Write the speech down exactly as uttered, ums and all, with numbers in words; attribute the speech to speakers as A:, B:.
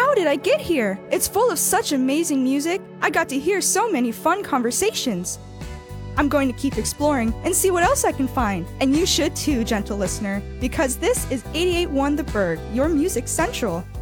A: How did I get here? It's full of such amazing music. I got to hear so many fun conversations. I'm going to keep exploring and see what else I can find. And you should too, gentle listener, because this is eighty-eight point one The Bird, your music central.